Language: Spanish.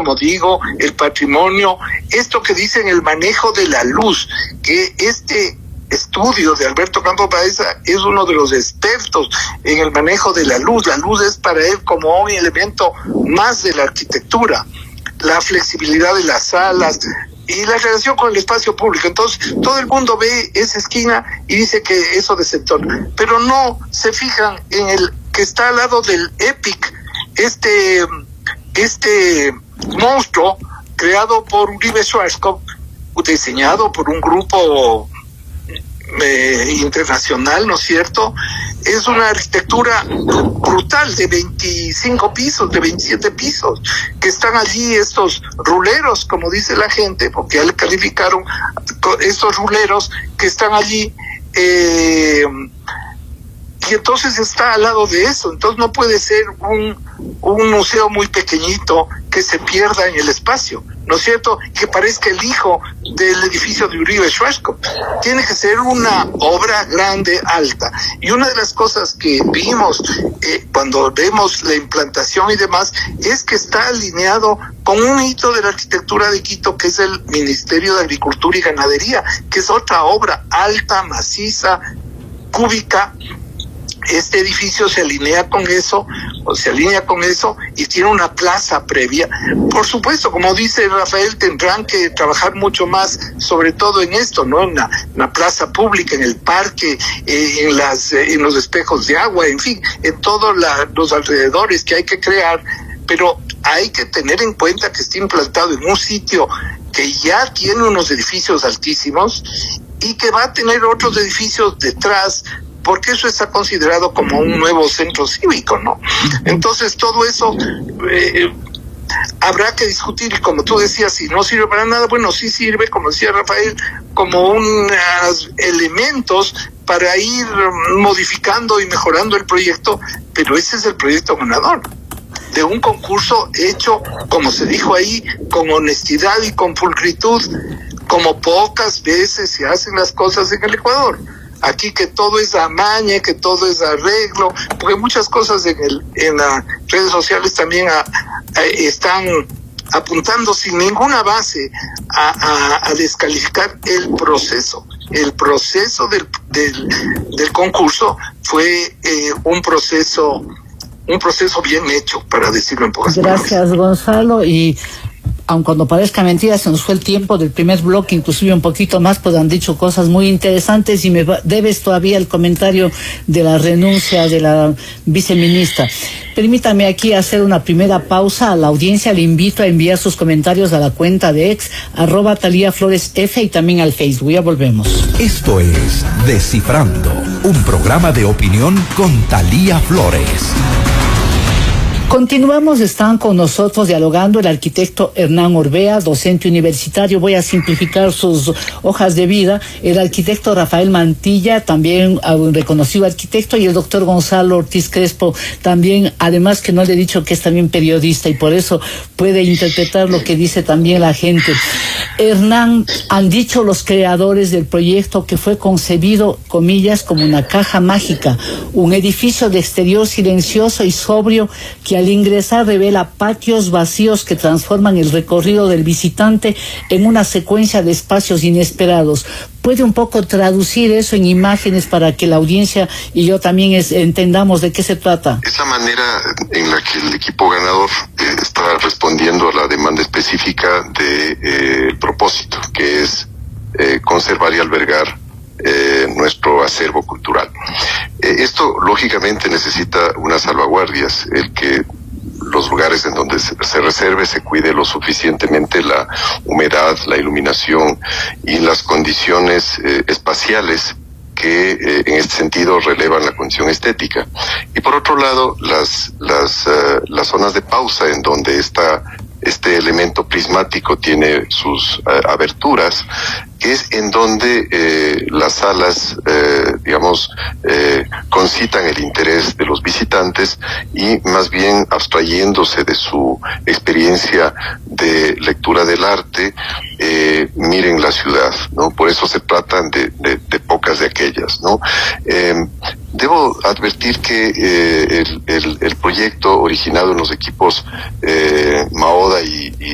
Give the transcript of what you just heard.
como digo, el patrimonio, esto que dicen el manejo de la luz, que este estudio de Alberto Campos Baeza es uno de los expertos en el manejo de la luz. La luz es para él como un elemento más de la arquitectura, la flexibilidad de las salas y la relación con el espacio público. Entonces todo el mundo ve esa esquina y dice que eso desentona, pero no se fijan en el que está al lado del EPIC, este monstruo creado por Uribe Schwarzkopf, diseñado por un grupo internacional, ¿no es cierto? Es una arquitectura brutal de 25 pisos, de 27 pisos, que están allí estos ruleros, como dice la gente, porque ya le calificaron estos ruleros que están allí, y entonces está al lado de eso. Entonces no puede ser un museo muy pequeñito que se pierda en el espacio, ¿no es cierto? Que parezca el hijo del edificio de Uribe Schwarzkopf. Tiene que ser una obra grande, alta. Y una de las cosas que vimos cuando vemos la implantación y demás es que está alineado con un hito de la arquitectura de Quito, que es el Ministerio de Agricultura y Ganadería, que es otra obra alta, maciza, cúbica. Este edificio se alinea con eso, y tiene una plaza previa. Por supuesto, como dice Rafael, tendrán que trabajar mucho más, sobre todo en esto, ¿no? En la plaza pública, en el parque, en los espejos de agua, en fin, en todos los alrededores que hay que crear, pero hay que tener en cuenta que está implantado en un sitio que ya tiene unos edificios altísimos y que va a tener otros edificios detrás, porque eso está considerado como un nuevo centro cívico, ¿no? Entonces todo eso habrá que discutir, y como tú decías, si no sirve para nada, bueno, sí sirve, como decía Rafael, como unos elementos para ir modificando y mejorando el proyecto, pero ese es el proyecto ganador de un concurso hecho, como se dijo ahí, con honestidad y con pulcritud, como pocas veces se hacen las cosas en el Ecuador. Aquí que todo es amaña, que todo es arreglo, porque muchas cosas en las redes sociales también están apuntando sin ninguna base a descalificar el proceso. El proceso del concurso fue un proceso bien hecho, para decirlo en pocas palabras. Gracias, Gonzalo, y aun cuando parezca mentira, se nos fue el tiempo del primer bloque, inclusive un poquito más, pues han dicho cosas muy interesantes, y me debes todavía el comentario de la renuncia de la viceministra. Permítame aquí hacer una primera pausa. A la audiencia le invito a enviar sus comentarios a la cuenta de ex, @TaliaFloresF, y también al Facebook. Ya volvemos. Esto es Descifrando, un programa de opinión con Talía Flores. Continuamos, están con nosotros dialogando el arquitecto Hernán Orbea, docente universitario. Voy a simplificar sus hojas de vida. El arquitecto Rafael Mantilla, también un reconocido arquitecto, y el doctor Gonzalo Ortiz Crespo, también, además que no le he dicho que es también periodista, y por eso puede interpretar lo que dice también la gente. Hernán, han dicho los creadores del proyecto que fue concebido, comillas, como una caja mágica, un edificio de exterior silencioso y sobrio que al ingresar revela patios vacíos que transforman el recorrido del visitante en una secuencia de espacios inesperados. ¿Puede un poco traducir eso en imágenes para que la audiencia y yo también entendamos de qué se trata? Es la manera en la que el equipo ganador está respondiendo a la demanda específica del propósito, que es conservar y albergar nuestro acervo cultural. Esto lógicamente necesita unas salvaguardias, el que los lugares en donde se reserve se cuide lo suficientemente la humedad, la iluminación y las condiciones espaciales que en este sentido relevan la condición estética. Y por otro lado, las zonas de pausa en donde este elemento prismático tiene sus aberturas, que es en donde las salas, concitan el interés de los visitantes y más bien abstrayéndose de su experiencia de lectura del arte, miren la ciudad, ¿no? Por eso se tratan de pocas de aquellas, ¿no? Debo advertir que el proyecto originado en los equipos Maoda y